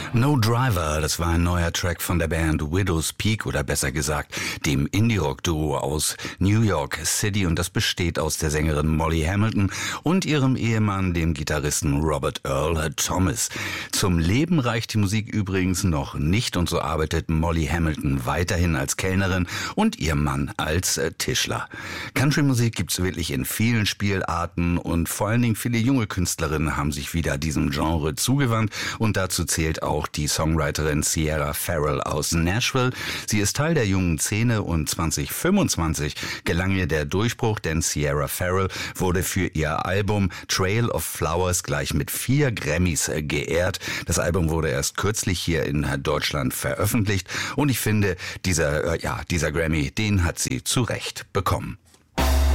No Driver, das war ein neuer Track von der Band Widow's Peak oder besser gesagt dem Indie-Rock-Duo aus New York City, und das besteht aus der Sängerin Molly Hamilton und ihrem Ehemann, dem Gitarristen Robert Earl Thomas. Zum Leben reicht die Musik übrigens noch nicht, und so arbeitet Molly Hamilton weiterhin als Kellnerin und ihr Mann als Tischler. Country-Musik gibt's wirklich in vielen Spielarten, und vor allen Dingen viele junge Künstlerinnen haben sich wieder diesem Genre zugewandt, und dazu zählt auch die Songwriterin Sierra Farrell aus Nashville. Sie ist Teil der jungen Szene, und 2025 gelang ihr der Durchbruch, denn Sierra Farrell wurde für ihr Album Trail of Flowers gleich mit 4 Grammys geehrt. Das Album wurde erst kürzlich hier in Deutschland veröffentlicht, und ich finde, dieser Grammy, den hat sie zu Recht bekommen.